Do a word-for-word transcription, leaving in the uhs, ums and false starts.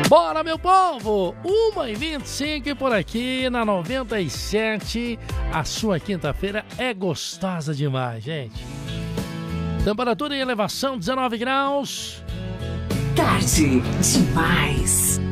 Bora, meu povo! uma e vinte e cinco por aqui na noventa e sete. A sua quinta-feira é gostosa demais, gente. Temperatura em elevação, dezenove graus. Tarde demais.